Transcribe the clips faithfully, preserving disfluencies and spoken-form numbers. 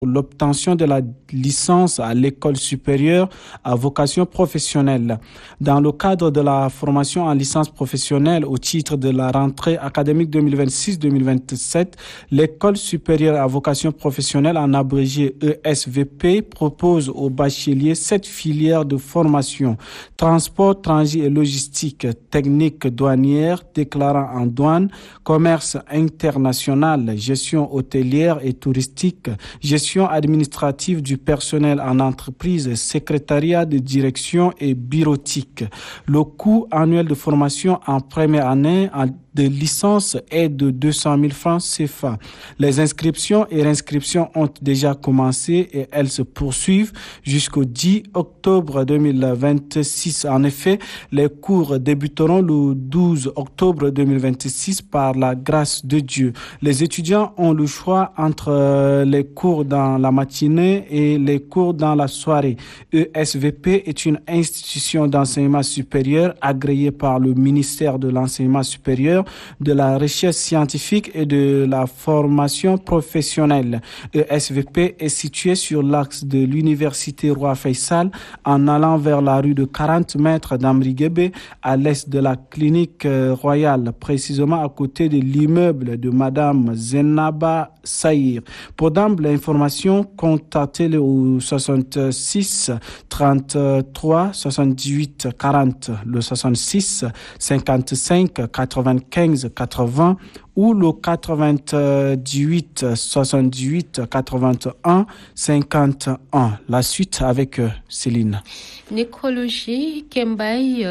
pour l'obtention de la licence à l'école supérieure à vocation professionnelle. Dans le cadre de la formation en licence professionnelle au titre de la rentrée académique deux mille vingt-six deux mille vingt-sept, l'école supérieure à vocation professionnelle, en abrégé E S V P, propose aux bacheliers sept filières de formation: transport, transit et logistique, technique douanière, déclarant en douane, commerce international, gestion hôtelière et touristique, gestion administrative du personnel en entreprise, secrétariat de direction et bureautique. Le coût annuel de formation en première année de licence est de deux cent mille francs C F A. Les inscriptions et réinscriptions ont déjà commencé et elles se poursuivent jusqu'au dix octobre deux mille vingt-six. En effet, les cours débuteront le douze octobre deux mille vingt-six par la grâce de Dieu. Les étudiants ont le choix entre les cours dans la matinée et les cours dans la soirée. E S V P est une institution d'enseignement supérieur agréée par le ministère de l'enseignement supérieur, de la recherche scientifique et de la formation professionnelle. E S V P est situé sur l'axe de l'université Roi Faisal en allant vers la rue de quarante mètres d'Amriguébé à l'est de la clinique royale, précisément à côté de l'immeuble de Madame Zenaba Saïr. Pour d'ample information, contactez-le au soixante-six trente-trois soixante-dix-huit quarante, le soixante-six cinquante-cinq quatre-vingt-quinze quatre-vingts ou le quatre-vingt-dix-huit soixante-dix-huit quatre-vingt-un cinquante-un. La suite avec Céline. Nécrologie, Kembay,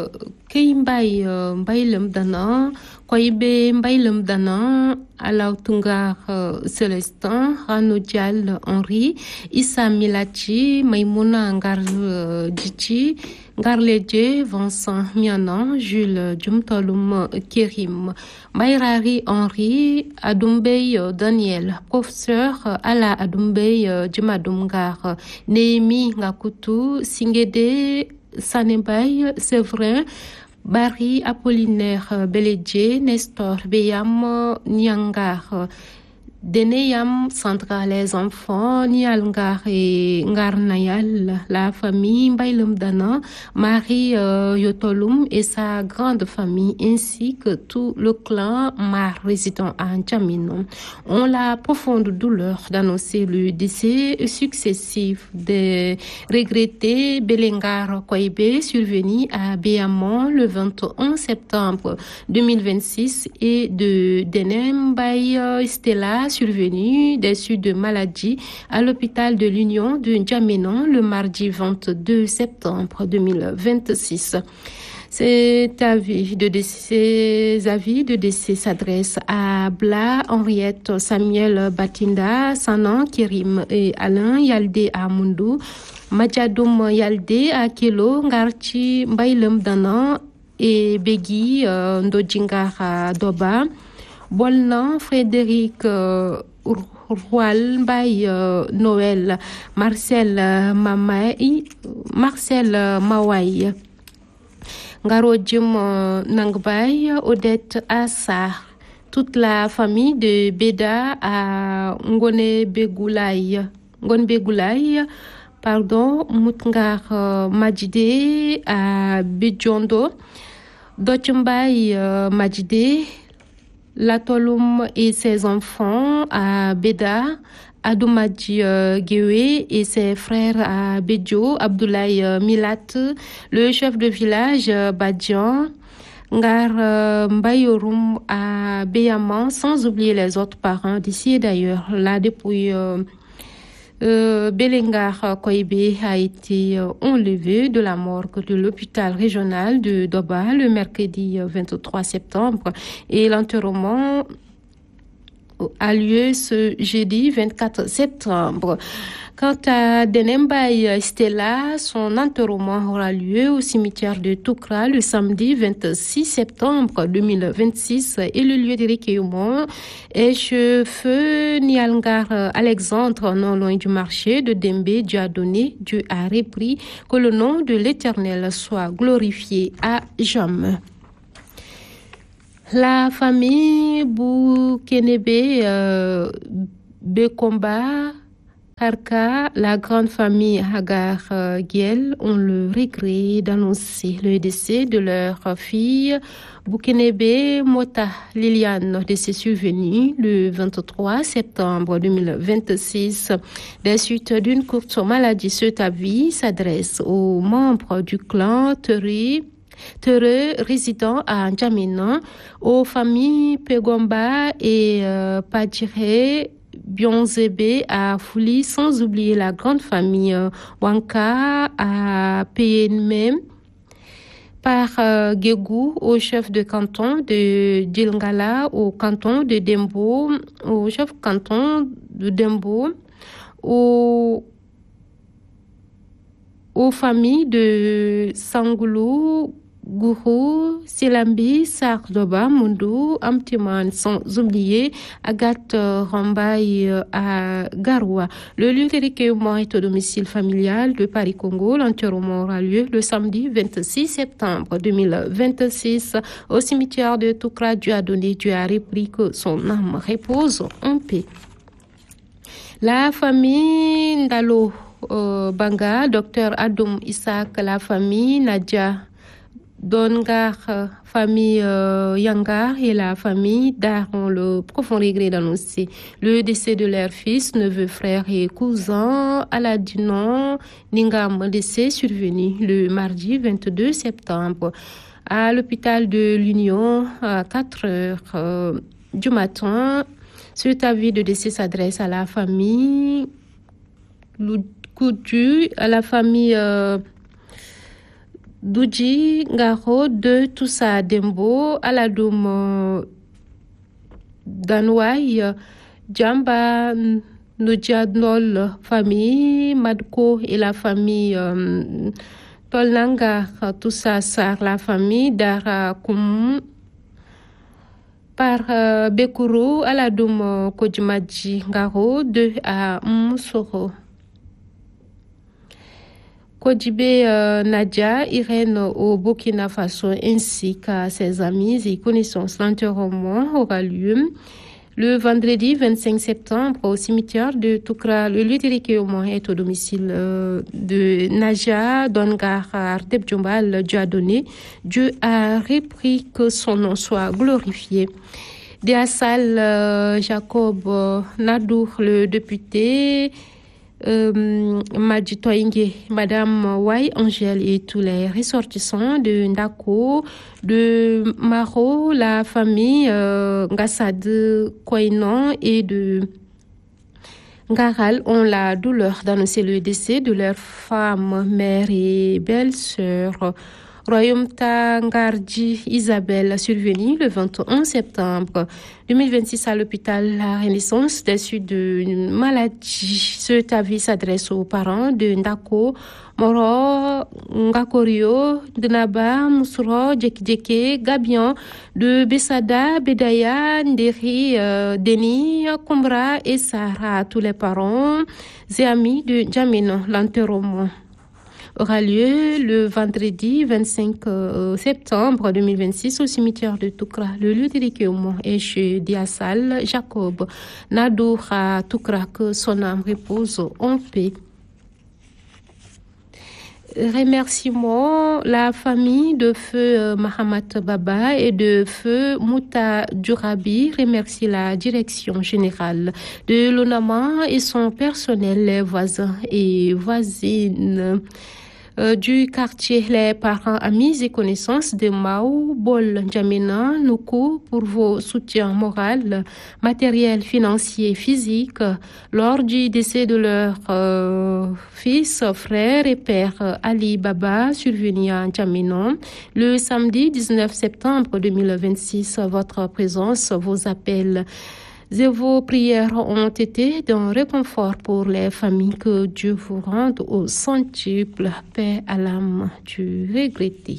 Kembay, Mbaylem Dana, Koibe Mbaylem Dana, Alautungar Célestin, Ranodial Henri, Issa Milachi, Maimouna Ngar Djichi, Garledje, Vincent Mianan, Jules Djumtolum Kérim, Mayrari Henri, Adumbey Daniel, professeur Ala Adumbey Djimadumgar, Némi Ngakutu, Singede Sanebay, Séverin, Barry Apollinaire Beledje, Nestor Beyam Nyangar, Deneyam Central les enfants, Nialngar et Ngarnayal, la famille Mbaylem Dana, Marie euh, Yotolum et sa grande famille, ainsi que tout le clan Mar résidant à N'Djamena, ont la profonde douleur d'annoncer le décès successif des regrettés Belengar Koibe, survenu à Béamon le vingt et un septembre deux mille vingt-six, et de Denem Bay Stella, survenu des suites de maladie à l'hôpital de l'Union de N'Djamena le mardi vingt-deux septembre deux mille vingt-six. Cet avis de décès, ces avis de décès s'adressent à Bla, Henriette, Samuel Batinda, Sanan, Kérim et Alain Yaldé à Mundu, Madjadoum Yaldé à Kelo, Ngarchi, Mbaylem Dana et Begui euh, Ndojingar Doba, Bolnan, Frédéric euh, Roual, Mbaye euh, Noël, Marcel euh, Mamaï, Marcel euh, Mawai, Ngarodjum euh, Nangbay, Odette Assar, toute la famille de Beda à Ngone Begoulaye, Ngone Begoulaye, pardon, Moutngar euh, Majide à Bidjondo, Dotchumbaye euh, Majide, Latolum et ses enfants à Beda, Adoumadji euh, Gewe et ses frères à Bedjo, Abdoulaye euh, Milat, le chef de village euh, Badian, Ngar euh, Mbayorum à Béaman, sans oublier les autres parents d'ici et d'ailleurs. La dépouille euh, Euh, Belengar Koibe a été euh, enlevé de la morgue de l'hôpital régional de Doba le mercredi euh, vingt-trois septembre et l'enterrement a lieu ce jeudi vingt-quatre septembre. Quant à Denembay Stella, son enterrement aura lieu au cimetière de Toukra le samedi vingt-six septembre deux mille vingt-six et le lieu de recueillement est chez Feu Nialngar Alexandre, non loin du marché de Dembé. Dieu a donné, Dieu a repris, que le nom de l'Éternel soit glorifié à jamais. La famille Boukenebe euh, Bekomba Karka, la grande famille Hagar euh, Giel ont le regret d'annoncer le décès de leur fille Boukenebe Mota Liliane, décès survenu le vingt-trois septembre deux mille vingt-six. Des suites d'une courte maladie, cet avis s'adresse aux membres du clan Tere Tere résidant à N'Djamena, aux familles Pegomba et euh, Padjire Bionzebe à Fouli, sans oublier la grande famille euh, Wanka à Péenmem, par euh, Guégou au chef de canton de Djilngala, au canton de Dembo, au chef canton de Dembo, au, aux familles de Sangoulou, Gourou, Silambi, Sardoba, Mundu, Amtiman, sans oublier Agathe Rambaye à Garoua. Le lieu de recueillement est au domicile familial de Paris-Congo. L'enterrement aura lieu le samedi vingt-six septembre deux mille vingt-six au cimetière de Toukra. Dieu a donné, Dieu a repris, que son âme repose en paix. La famille Ndalo euh, Banga, docteur Adoum Isaac, la famille Nadia Dongar, euh, famille euh, Yangar et la famille Dar ont le profond regret d'annoncer le décès de leur fils, neveu, frère et cousin Aladinon Ningam, décès survenu le mardi vingt-deux septembre à l'hôpital de l'Union à quatre heures euh, du matin. Cet avis de décès s'adresse à la famille Koudu, à la famille euh, Doudji Ngaro de Toussa Dembo, à la Doum Danouaï, Djamba Nodjadnol, famille Madko et la famille euh, Tolnanga, Toussa Sar, la famille Dara Koum, par euh, Bekuru, à la Doum Kodjimadji Ngaro, de à Moussoro. Kodjibé euh, Nadia, Irène au Burkina Faso, ainsi qu'à ses amis et connaissances. L'enterrement aura lieu le vendredi vingt-cinq septembre au cimetière de Toukra. Le lieu de recueillement est au domicile euh, de Nadia Dongar Ardeb Djombal. Dieu a donné, Dieu a repris, que son nom soit glorifié. Diassal euh, Jacob euh, Nadour, le député, Euh, Madji Toingue, Madame Wai Angèle et tous les ressortissants de Ndako, de Maro, la famille euh, Ngassad Koinan et de Ngaral ont la douleur d'annoncer le décès de leur femme, mère et belle-sœur. Royaume Tangarji Isabelle, survenue le vingt-et-un septembre deux mille vingt-six à l'hôpital La Renaissance des suites d'une maladie. Cet avis s'adresse aux parents de Ndako, Moro, Ngakorio, Dnaba, Moussoro, Djekidjeke, Gabian, de Bessada, Bedaya, Nderi, euh, Deni, Kumbra et Sarah, tous les parents et amis de Djamena. L'enterrement aura lieu le vendredi vingt-cinq septembre deux mille vingt-six au cimetière de Toukra. Le lieu de recueillement est chez Diassal Jacob Nadour à Toukra, que son âme repose en paix. Remerciements la famille de feu Mahamat Baba et de feu Mouta Djourabi. Remercie la direction générale de l'ONAMA et son personnel, les voisins et voisines Euh, du quartier, les parents, amis et connaissances de Mao, Bol, N'Djamena, Nuku, pour vos soutiens moral, matériel, financier, physique, lors du décès de leur euh, fils, frère et père Ali Baba, survenu à N'Djamena, le samedi dix-neuf septembre deux mille vingt-six. Votre présence, vos appels et vos prières ont été d'un réconfort pour les familles. Que Dieu vous rende au centuple. Paix à l'âme du regretté.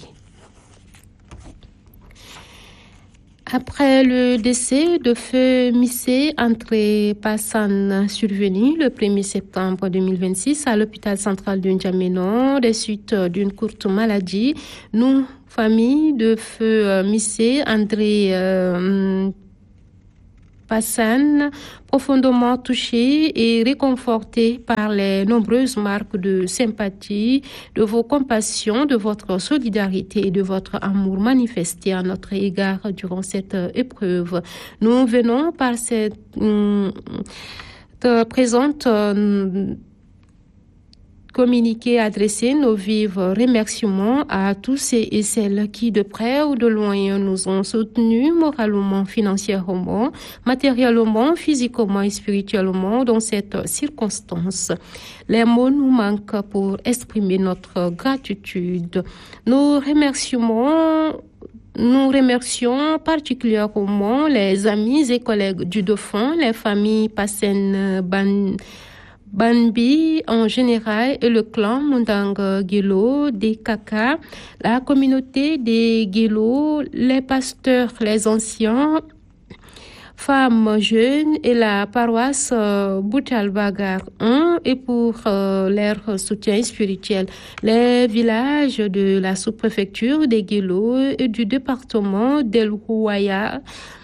Après le décès de feu Missé André Passan, survenu le premier septembre deux mille vingt-six à l'hôpital central de N'Djamena, des suites d'une courte maladie, nous, famille de feu Missé André euh, Passane, profondément touché et réconforté par les nombreuses marques de sympathie, de vos compassions, de votre solidarité et de votre amour manifesté à notre égard durant cette épreuve. Nous venons par cette euh, présente euh, communiquer, adresser nos vifs remerciements à tous ceux et celles qui, de près ou de loin, nous ont soutenus moralement, financièrement, matériellement, physiquement et spirituellement dans cette circonstance. Les mots nous manquent pour exprimer notre gratitude. Nous remercions Nous remercions particulièrement les amis et collègues du Dauphin, les familles Passane Ban Banbi en général et le clan Mundang Gilo des Kaka, la communauté des Gilo, les pasteurs, les anciens, femmes jeunes et la paroisse euh, Boutalbagar un et pour euh, leur soutien spirituel. Les villages de la sous-préfecture des Gilo et du département d'El Houaya,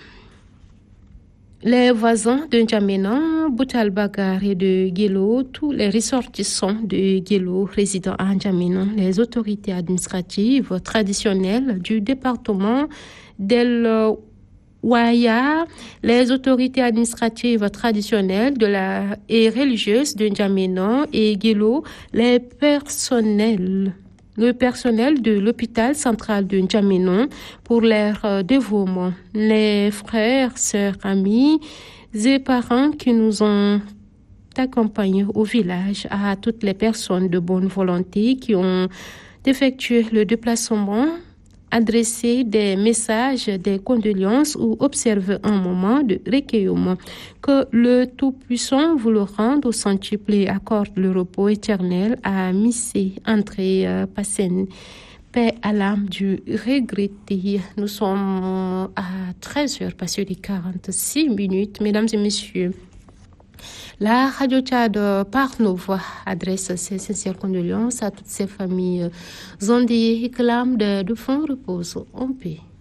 les voisins de N'Djamena, Boutalbagar et de Guélo, tous les ressortissants de Guélo résidant à N'Djamena, les autorités administratives traditionnelles du département d'El Houaya, les autorités administratives traditionnelles de la et religieuses de N'Djamena et Guélo, les personnels le personnel de l'hôpital central de N'Djamena pour leur dévouement, les frères, sœurs, amis et parents qui nous ont accompagnés au village, à toutes les personnes de bonne volonté qui ont effectué le déplacement, adresser des messages, des condoléances ou observer un moment de recueillement. Que le Tout-Puissant vous le rende au centuple et accorde le repos éternel à Missé André euh, Passane. Paix à l'âme du regretté. Nous sommes à treize heures passées de quarante-six minutes. Mesdames et messieurs, la Radio Tchad, par nos voix, adresse ses sincères condoléances à toutes ces familles endeuillées et clame de, de fonds repose en paix.